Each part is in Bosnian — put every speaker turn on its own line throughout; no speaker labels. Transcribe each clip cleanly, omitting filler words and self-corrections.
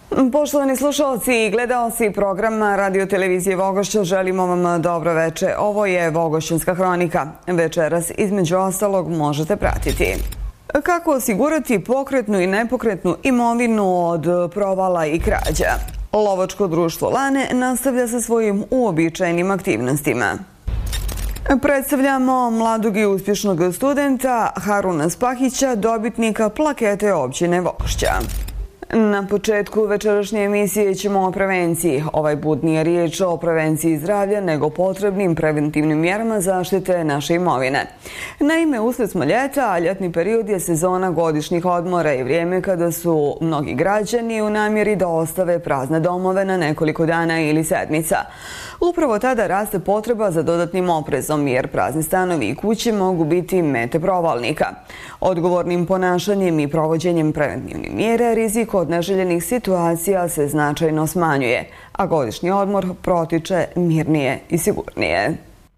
Poštovani slušalci i gledaoci programa Radio televizije Vogošća, želimo vam dobro veče. Ovo je Vogošćanska hronika. Večeras, između ostalog, možete pratiti kako osigurati pokretnu i nepokretnu imovinu od provala i krađa. Lovačko društvo Lane nastavlja sa svojim uobičajenim aktivnostima. Predstavljamo mladog i uspješnog studenta Haruna Spahića, dobitnika plakete općine Vogošća. Na početku večerašnje emisije ćemo o prevenciji. Ovaj put nije riječ o prevenciji zdravlja, nego potrebnim preventivnim mjerama zaštite naše imovine. Naime, usred smo ljeta, a ljetni period je sezona godišnjih odmora i vrijeme kada su mnogi građani u namjeri da ostave prazne domove na nekoliko dana ili sedmica. Upravo tada raste potreba za dodatnim oprezom, jer prazni stanovi i kuće mogu biti mete provalnika. Odgovornim ponašanjem i provođenjem preventivnih mjera rizik od neželjenih situacija se značajno smanjuje, a godišnji odmor protiče mirnije i sigurnije.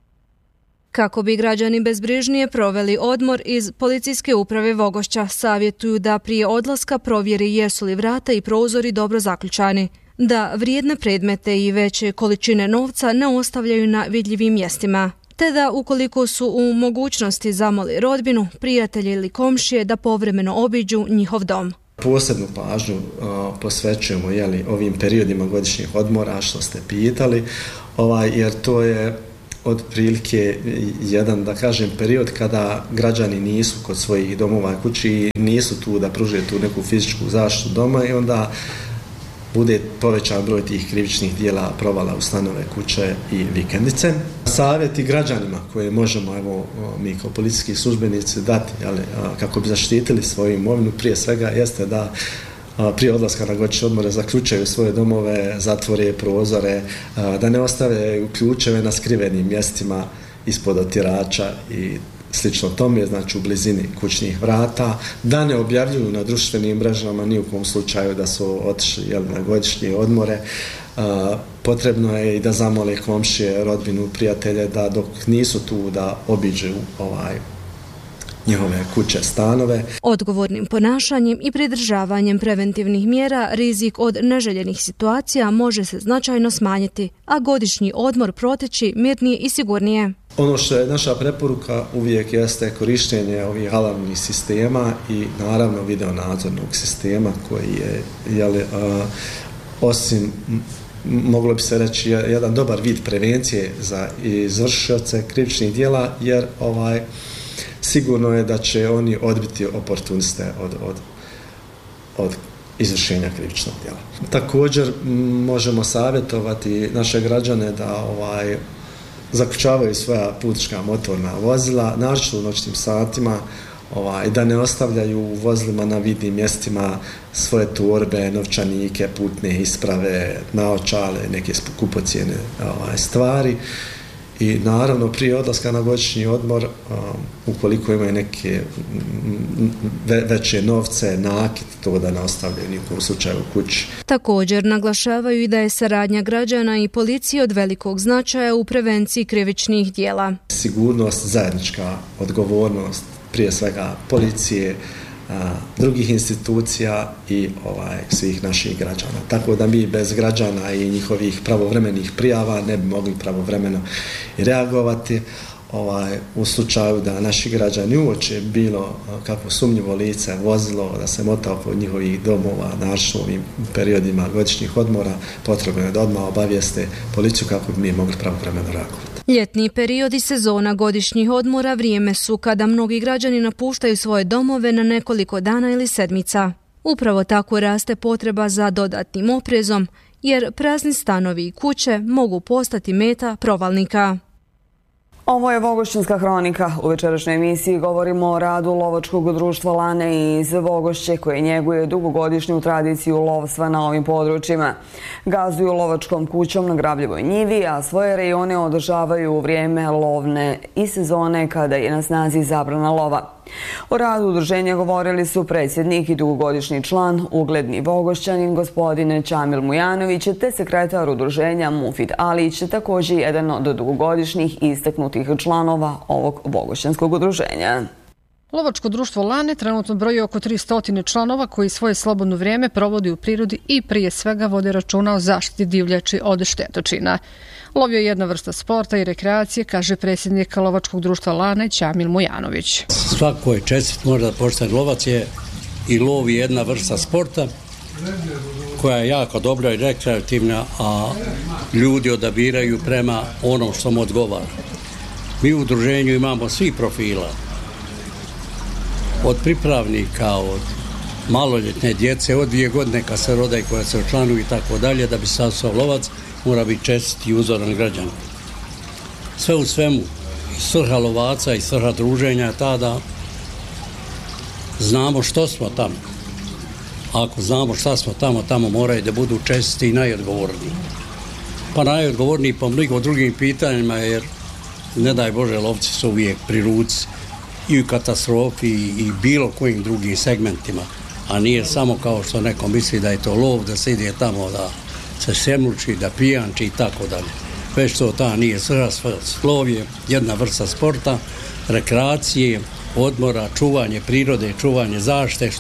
Kako bi građani bezbrižnije proveli odmor, iz Policijske uprave Vogošća savjetuju da prije odlaska provjeri jesu li vrata i prozori dobro zaključani, da vrijedne predmete i veće količine novca ne ostavljaju na vidljivim mjestima, te da ukoliko su u mogućnosti zamoli rodbinu, prijatelje ili komšije da povremeno obiđu njihov dom.
Posebnu pažnju posvećujemo ovim periodima godišnjih odmora, što ste pitali, jer to je otprilike jedan, da kažem, period kada građani nisu kod svojih domova i kući i nisu tu da pruže tu neku fizičku zaštitu doma i onda bude povećan broj tih krivičnih dijela provala u stanove, kuće i vikendice. Savjeti građanima koje možemo, mi kao policijski službenici dati, kako bi zaštitili svoju imovinu, prije svega jeste da prije odlaska na godišnje odmore zaključaju svoje domove, zatvore prozore, da ne ostave ključeve na skrivenim mjestima ispod otirača i slično tome, znači u blizini kućnih vrata, da ne objavljuju na društvenim mrežama ni u kom slučaju da su otišli na godišnje odmore. Potrebno je i da zamole komšije, rodbinu, prijatelje da dok nisu tu da obiđu njihove kuće, stanove.
Odgovornim ponašanjem i pridržavanjem preventivnih mjera rizik od neželjenih situacija može se značajno smanjiti, a godišnji odmor proteći mirnije i sigurnije.
Ono što je naša preporuka uvijek jeste korištenje ovih alarmnih sistema i naravno videonadzornog sistema koji je osim, moglo bi se reći, jedan dobar vid prevencije za izvršioce krivičnih djela, jer sigurno je da će oni odbiti oportuniste od izvršenja krivičnog djela. Također možemo savjetovati naše građane da zaključavaju svoja putnička motorna vozila, naročito u noćnim satima, da ne ostavljaju u vozilima na vidnim mjestima svoje torbe, novčanike, putne isprave, naočale, neke skupocjene stvari. I naravno prije odlaska na godišnji odmor, ukoliko imaju neke veće novce, nakit, to da ne ostavljaju nikom slučaju u kući.
Također naglašavaju i da je saradnja građana i policije od velikog značaja u prevenciji krivičnih djela.
Sigurnost, zajednička odgovornost, prije svega policije, drugih institucija i svih naših građana. Tako da mi bez građana i njihovih pravovremenih prijava ne bi mogli pravovremeno i reagovati. U slučaju da naši građani uoče bilo kako sumnjivo lice, vozilo da se mota oko njihovih domova, naročito u ovim periodima godišnjih odmora, potrebno je da odmah obavijeste policiju kako bi mi mogli pravovremeno reagovati.
Ljetni period i sezona godišnjih odmora vrijeme su kada mnogi građani napuštaju svoje domove na nekoliko dana ili sedmica. Upravo tako raste potreba za dodatnim oprezom, jer prazni stanovi i kuće mogu postati meta provalnika.
Ovo je Vogošćanska hronika. U večerašnjoj emisiji govorimo o radu Lovačkog društva Lane iz Vogošće, koje njeguje dugogodišnju tradiciju lovstva na ovim područjima. Gazduju lovačkom kućom na Grabljevoj njivi, a svoje rejone održavaju u vrijeme lovne i sezone kada je na snazi zabrana lova. O radu udruženja govorili su predsjednik i dugogodišnji član, ugledni Vogošćanin gospodine Čamil Mujanović, te sekretar udruženja Mufid Alić, također jedan od dugogodišnjih istaknutih članova ovog Vogošćanskog udruženja.
Lovačko društvo Lane trenutno broji oko 300 članova koji svoje slobodno vrijeme provodi u prirodi i prije svega vode računa o zaštiti divljači od štetočina. Lov je jedna vrsta sporta i rekreacije, kaže predsjednik Lovačkog društva Lane Ćamil Mujanović.
Svako je čestit, može da postane lovac je i lov je jedna vrsta sporta koja je jako dobra i rekreativna, a ljudi odabiraju prema onom što mu odgovara. Mi u udruženju imamo svih profila, od pripravnika, od maloljetne djece, od 2 godine kad se rode i koja se učlanuju i tako dalje, da bi sastao lovac, mora biti čestit i uzoran građan. Sve u svemu, i svrha lovaca i svrha druženja je ta da znamo što smo tamo. Ako znamo šta smo tamo, tamo moraju da budu česti i najodgovorniji. Pa najodgovorniji po mnogo drugim pitanjima, jer ne daj Bože, lovci su uvijek pri ruci i u katastrofi i bilo kojim drugim segmentima, a nije samo kao što neko misli da je to lov, da se ide tamo da se semluči, da pijanči i tako dalje. Već to ta nije svrha. Lov je jedna vrsta sporta, rekreacije, odmora, čuvanje prirode, čuvanje zaštite,